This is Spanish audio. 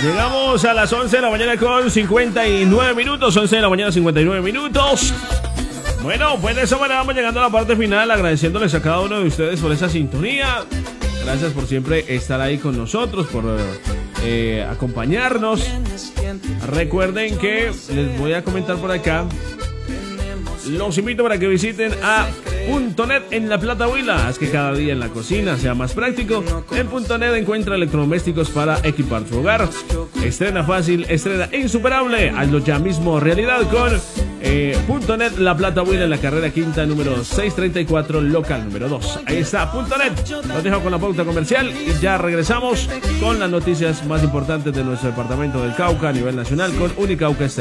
Llegamos a las 11 de la mañana con 59 minutos. 11 de la mañana, 59 minutos. Bueno, pues de esa manera vamos llegando a la parte final, agradeciéndoles a cada uno de ustedes por esa sintonía. Gracias por siempre estar ahí con nosotros, por acompañarnos. Recuerden que les voy a comentar por acá. Los invito para que visiten a .net en La Plata Huila. Haz que cada día en la cocina sea más práctico. En .net encuentra electrodomésticos para equipar tu hogar. Estrena fácil, estrena insuperable. Hazlo ya mismo realidad con .net La Plata Huila en la carrera quinta número 634, local número 2. Ahí está .net. Los dejo con la pauta comercial y ya regresamos con las noticias más importantes de nuestro departamento del Cauca a nivel nacional con Unicauca Estéreo.